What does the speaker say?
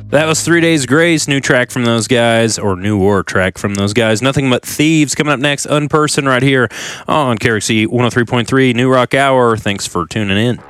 That was 3 Days Grace, new track from those guys, or newer track from those guys. Nothing But Thieves coming up next, Unperson, right here on KRXE 103.3 New Rock Hour. Thanks for tuning in.